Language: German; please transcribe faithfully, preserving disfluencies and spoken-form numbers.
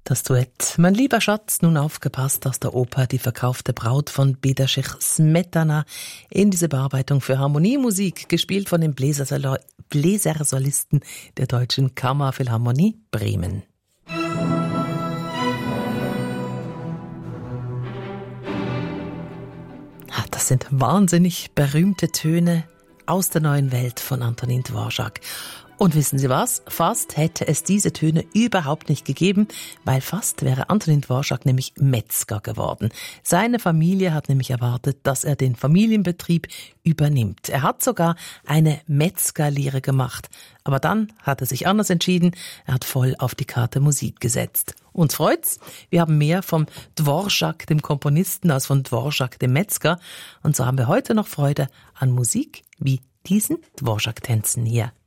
Das Duett Mein lieber Schatz, nun aufgepasst, aus der Oper Die verkaufte Braut von Bedřich Smetana in diese Bearbeitung für Harmoniemusik, gespielt von den Bläsersolo- Bläsersolisten der Deutschen Kammerphilharmonie Bremen. Das sind wahnsinnig berühmte Töne aus der neuen Welt von Antonín Dvořák. Und wissen Sie was? Fast hätte es diese Töne überhaupt nicht gegeben, weil fast wäre Antonín Dvořák nämlich Metzger geworden. Seine Familie hat nämlich erwartet, dass er den Familienbetrieb übernimmt. Er hat sogar eine Metzgerlehre gemacht. Aber dann hat er sich anders entschieden. Er hat voll auf die Karte Musik gesetzt. Uns freut's. Wir haben mehr vom Dvořák, dem Komponisten, als von Dvořák, dem Metzger. Und so haben wir heute noch Freude an Musik wie diesen Dvořák-Tänzen hier.